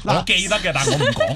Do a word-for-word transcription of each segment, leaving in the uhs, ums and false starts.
我記得嘅，但我唔講，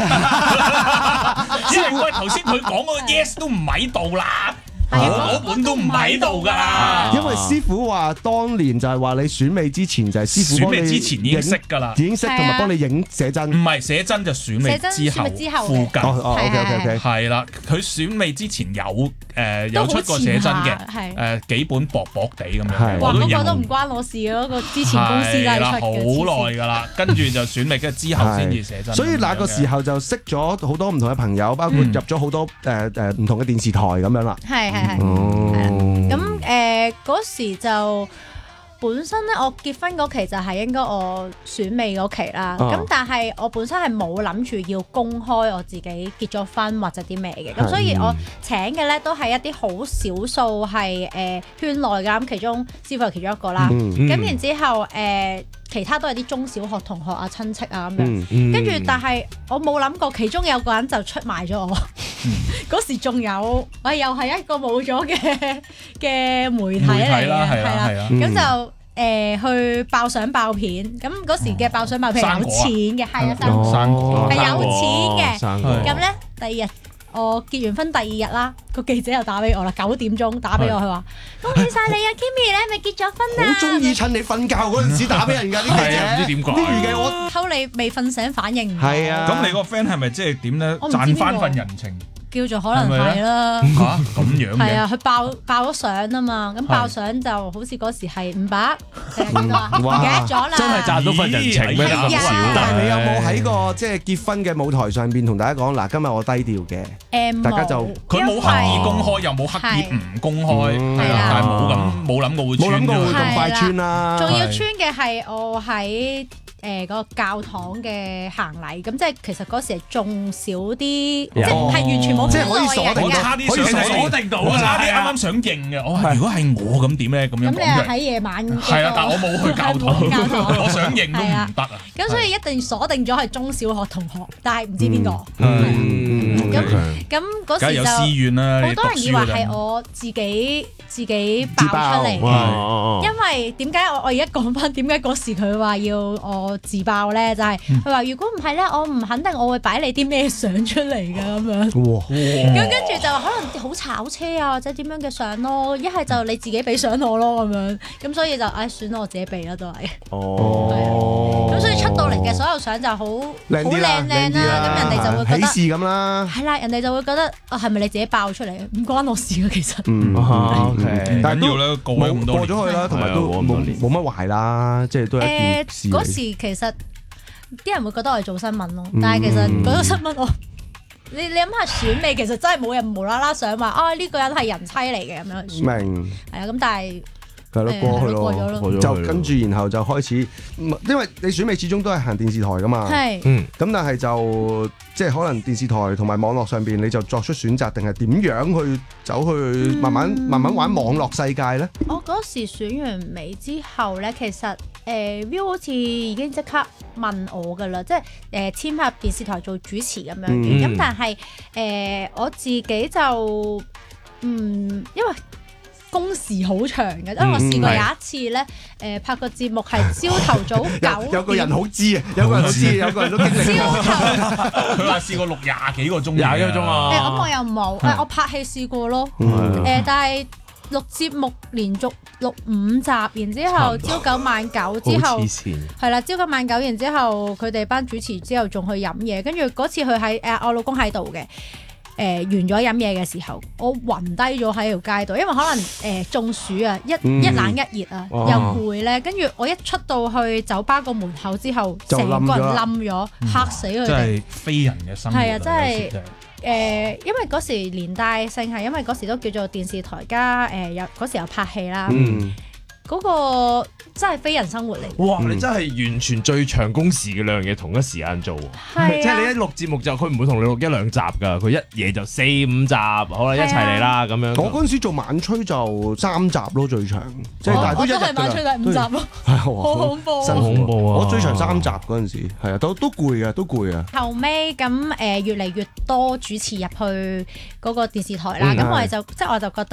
因為喂頭先佢講嗰個 yes 都唔喺度啦。我嗰本都唔喺度㗎啦， 因為師傅話當年就係話你選美之前就係師傅選美之前已經識㗎啦， 已經識同埋幫你影寫真。 唔係寫真就選美之後附近。 哦 OK OK OK。 係啦，佢選美之前有誒有出過寫真嘅，誒幾本薄薄地咁樣。 哇！嗰個都唔關我事嘅，嗰個之前公司都係出嘅。 好耐㗎啦，跟住就選美，跟住之後先至寫真。 所以那個時候就識咗好多唔同嘅朋友，包括入咗好多誒誒唔同嘅電視台咁樣啦。 係係係。咁誒嗰時就本身咧，我結婚嗰期就係應該我選美嗰期啦。咁、哦、但係我本身係冇諗住要公開我自己結咗婚或者啲咩嘅。咁所以我請嘅咧都係一啲好少數係誒圈內㗎。咁其中師傅係其中一個啦。咁、嗯、然之後誒、呃、其他都係啲中小學同學啊、親戚啊咁樣。跟住、嗯嗯、但係我冇諗過其中有個人就出賣咗我。嗰、嗯、時仲有我又係一個冇咗嘅嘅媒體嚟嘅，係啦，咁就誒、呃、去爆相爆片，咁嗰時嘅爆相爆片係有錢嘅，係啊，生果係有錢嘅，咁咧第二日我結完婚第二日啦，個記者又打俾我啦，九點鐘打俾我，佢話恭喜晒你啊 Kimi 咧，咪結咗婚啊！ 好中意趁你瞓覺嗰陣時打俾人㗎啲記者， 唔知點講， 啲預計我偷你未瞓醒反應唔到。 係啊， 咁你個 friend 係咪即係點咧？賺翻份人情？ 叫做可能係啦， 嚇咁樣嘅， 係啊，佢爆爆咗相啊嘛，咁爆相就好似嗰時係五百，定係幾多啊？唔記得咗啦， 真係賺到份人情咩咁少？ 但係你有冇喺個即係結婚嘅舞台上邊同大家講嗱，今日我低調嘅，誒，大家就佢冇刻意公開，又冇刻意唔公開，係啦，但係冇咁冇諗過會冇諗過會咁快穿啦， 仲要穿嘅係我喺誒嗰個教堂嘅行禮，咁即係其實嗰時係仲少啲，即係係完全冇。 即係可以鎖定， 我差啲想鎖定到，我差啲啱啱想認嘅。我話如果係我咁點咧？咁樣咁你係喺夜晚係啊，但我冇去教堂，我想認都唔得啊。 咁所以一定鎖定咗係中小學同學，但係唔知邊個。咁咁嗰時就好多人以為係我自己自己爆出嚟嘅，因為點解我我而家講翻點解嗰時佢話要我自爆咧？就係佢話如果唔係咧，我唔肯定我會擺你啲咩相出嚟㗎咁樣。咁跟住就可能好炒車啊，或者點樣嘅相咯，一係就你自己俾相我咯咁樣，咁所以就唉算啦，我自己俾啦都係。哦，咁所以出到嚟嘅所有相就好好靚靚啦，咁人哋就會覺得喜事咁啦。 係啦，人哋就會覺得啊，係咪你自己爆出嚟？唔關我事嘅其實。 嗯 ，OK，但係都過咗過咗去啦，同埋都冇冇乜壞啦，即係都係一件事。 誒嗰時其實啲人會覺得我係做新聞咯，但係其實嗰個新聞我。你你諗下選美其實真係冇人無啦啦想話啊呢個人係人妻嚟嘅咁樣。 明係啊，咁但係係咯過去咯，就跟住然後就開始，因為你選美始終都係行電視台噶嘛。係。嗯。咁但係就即係可能電視台同埋網絡上邊你就作出選擇，定係點樣去走去慢慢慢慢玩網絡世界咧？ 我嗰時選完美之後咧，其實誒 Viu 好似已經即刻問我噶啦，即係誒簽入電視台做主持咁樣嘅。咁但係誒我自己就嗯，因為工時好長嘅，因為我試過有一次咧，誒拍個節目係朝頭早九點， 有個人好知啊，有個人好知，有個人都經歷。 朝頭佢話試過錄廿幾個鐘， 廿幾個鐘啊！ 誒咁我又冇，誒我拍戲試過咯，誒但係錄節目連續錄五集，然之後朝九晚九之後，係啦，朝九晚九，然之後佢哋班主持之後仲去飲嘢，跟住嗰次佢喺誒我老公喺度嘅。誒、呃、完咗飲嘢嘅時候，我暈低咗喺條街度，因為可能誒、呃、中暑啊，一、嗯、一冷一熱啊，哇又攰咧，跟住我一出到去酒吧個門口之後，成個人冧咗，嚇死佢哋！ 真係非人嘅生活。 係啊，真係誒、呃，因為嗰時連帶性係因為嗰時都叫做電視台加誒有嗰時有拍戲啦。嗯嗰個真係非人生活嚟。 哇！你真係完全最長工時嘅兩樣嘢同一時間做，即係你一錄節目就佢唔會同你錄一兩集㗎，佢一嘢就四五集，好啦，一齊嚟啦咁樣。 我嗰陣時做晚吹就三集咯，最長，即係但係都一日㗎啦。我都係晚吹第五集咯，好恐怖， 真恐怖啊！ 我最長三集嗰陣時係啊，都都攰啊，都攰啊。 後尾咁誒越嚟越多主持入去嗰個電視台啦，咁我哋就即係我就覺得。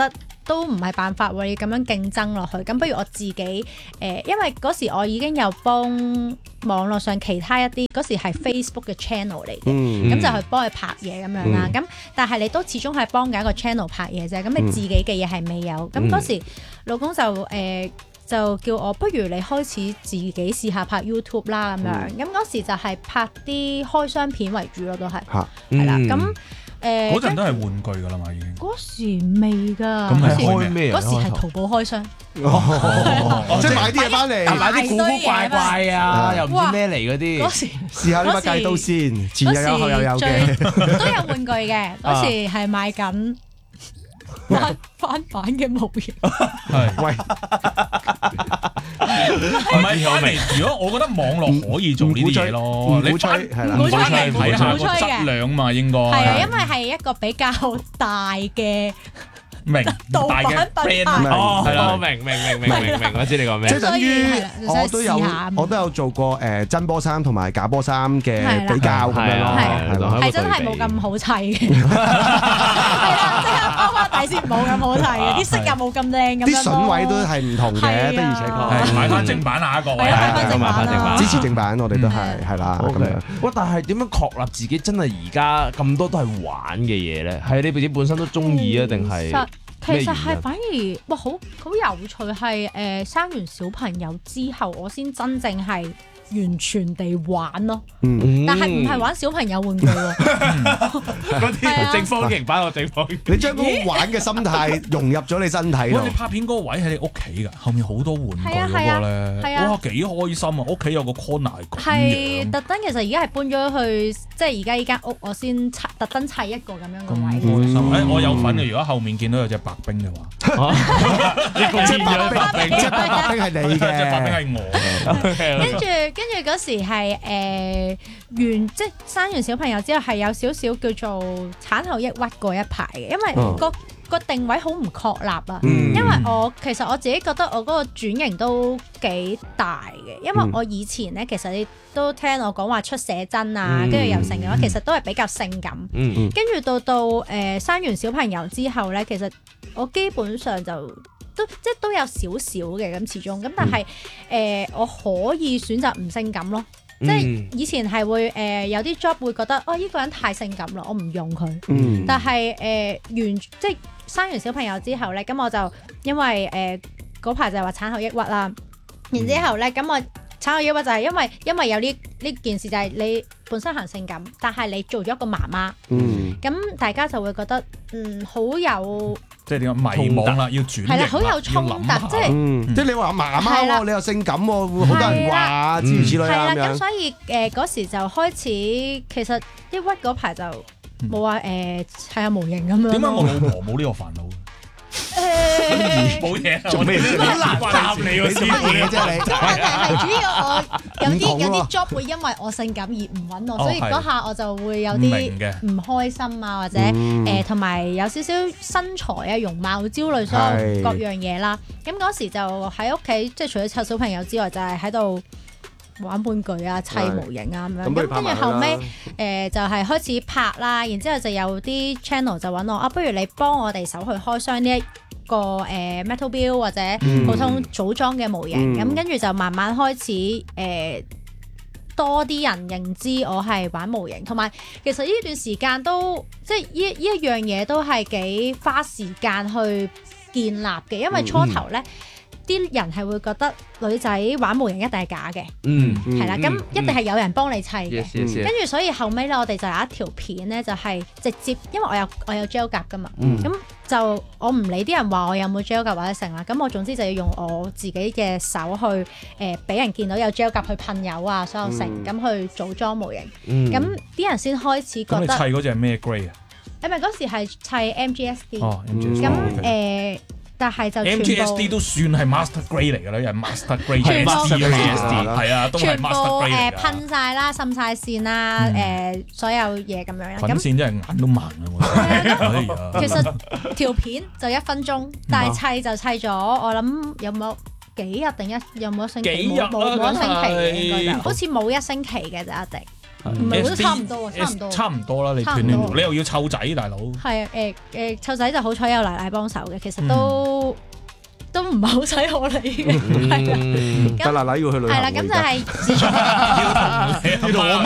都唔係辦法喎，你咁樣競爭落去，咁不如我自己誒、呃，因為嗰時我已經有幫網絡上其他一啲嗰時係 Facebook 嘅 channel 嚟嘅，咁、嗯、就去幫佢拍嘢咁樣啦。咁、嗯、但係你都始終係幫緊一個 channel 拍嘢啫，咁你自己嘅嘢係未有。咁嗰、嗯、時老公就誒、呃、就叫我，不如你開始自己試下拍 YouTube 啦咁樣。咁嗰、嗯、時就係拍啲開箱片為主咯，都係係啦咁。誒嗰陣都係玩具㗎啦嘛，已經嗰時未㗎。 咁係開咩？ 嗰時係淘寶開箱， 哦，即係買啲嘢翻嚟， 買啲古古怪怪啊，又唔知咩嚟嗰啲。 嗰時試下呢把戒刀先，前又有後又有嘅， 都有玩具嘅。嗰時係買緊翻翻版嘅模型。 係喂。 唔係翻嚟，如果我覺得網絡可以做呢啲嘢咯，你翻係啦， 唔好吹嘅， 睇下個質量嘛，應該係啊，因為係一個比較大嘅明大嘅 brand 哦，係啦，明明明明明明，我知你講咩， 即係等於我都有我都有做過誒真波衫同埋假波衫嘅比較咁樣咯， 係咯，係真係冇咁好砌嘅，係啦，即係啱啱底先冇咁好砌嘅，啲色又冇咁靚咁樣， 啲筍位都係唔同嘅，的而且確買翻正版啊，各位， 買翻正版， 支持正版，我哋都係係啦咁樣。 哇！但係點樣確立自己真係而家咁多都係玩嘅嘢咧？係你自己本身都中意啊，定係？ 其實係反而哇，好好有趣係誒、呃、生完小朋友之後，我先真正係完全地玩咯。嗯、但係唔係玩小朋友玩具喎， 嗰啲正方形擺落正方形。 你將嗰個玩嘅心態融入咗你身體咯。 你拍片嗰個位喺你屋企㗎，後面好多玩具嗰個咧，哇幾開心啊！屋企有個 corner 咁樣。係特登，其實而家係搬咗去，即係而家依間屋，我先砌特登砌一個咁樣嘅位。 開心！誒，我有份嘅。如果後面見到有隻白冰嘅話， 你貢獻咗白冰， 即係白冰係你嘅， 即係白冰係我。 跟住跟住嗰時係誒完，即係生完小朋友之後係有少少叫做產後抑鬱嗰一排嘅，因為個個定位好唔確立啊。因為我其實我自己覺得我嗰個轉型都幾大嘅，因為我以前咧其實你都聽我講話出寫真啊，跟住又成嘅話，其實都係比較性感。跟住到到誒生完小朋友之後咧，其實我基本上就都即係都有少少嘅咁始終咁，但係誒、呃、我可以選擇唔性感咯。即係以前係會誒、呃、有啲 job 會覺得哦，呢個人太性感啦，我唔用佢。嗯、但係誒、呃、完即係生完小朋友之後咧，咁我就因為誒嗰排就係話產後抑鬱啦。然之後咧，咁我產後抑鬱就係因為因為有呢呢件事，就係你本身行性感，但係你做咗一個媽媽。嗯。咁大家就會覺得嗯好有。 即係點講迷惘啦，要轉型， 係啦，好有衝突，即係即係你話媽媽喎，你又性感喎，會好多人話諸如此類咁樣。 係啦，咁所以誒嗰時就開始，其實抑鬱嗰排就冇話誒砌下模型咁樣。 點解我老婆冇呢個煩惱？冇嘢，做咩先？難答你喎，師傅嘅啫你。 係主要我有啲有啲 job 會因為我性感而唔揾我，所以嗰下我就會有啲唔開心啊，或者誒同埋有少少身材啊、容貌焦慮，所有各樣嘢啦。咁嗰時就喺屋企，即係除咗湊小朋友之外，就係喺度玩玩具啊、砌模型啊咁樣。咁跟住後尾誒就係開始拍啦，然之後就有啲 channel 就揾我啊，不如你幫我哋手去開箱呢一個誒 metal build 或者普通組裝嘅模型，咁跟住就慢慢開始誒、呃、多啲人認知我係玩模型，同埋其實呢段時間都即係呢呢一樣嘢都係幾花時間去建立嘅，因為初頭咧啲、嗯、人係會覺得女仔玩模型一定係假嘅，嗯，係啦，咁一定係有人幫你砌嘅，跟住、嗯嗯、所以後尾咧我哋就有一條片咧就係直接，因為我有我有 gel 夾噶嘛，咁、嗯。就我唔理啲人話我有冇 gel 夾或者成啦，咁我總之就要用我自己嘅手去誒俾、呃、人見到有 gel 夾去噴油啊，所有成咁、嗯、去組裝模型，咁啲、嗯、人先開始覺得。咁你砌嗰隻係咩 grade 啊？ 誒咪嗰時係砌 M G S D， 哦 M G S D， 咁誒。但係就 M G S D 都算係 master grade 嚟㗎啦，又係 master grade，係 master grade，係啊，都係 master grade 嚟㗎。全部誒噴曬啦，滲曬線啦，誒所有嘢咁樣。噴線真係眼都盲啊！我其實條片就一分鐘，但係砌就砌咗，我諗有冇幾日定一有冇一星期？冇冇冇一星期嘅應該就，好似冇一星期嘅就一定。 唔係，都差唔多差唔多， 差唔多啦。你斷斷，你又要湊仔，大佬。係啊， 誒誒，湊仔就好彩有奶奶幫手嘅，其實都都唔係好使我理嘅。 但奶奶要去旅行。 係啦，咁就係。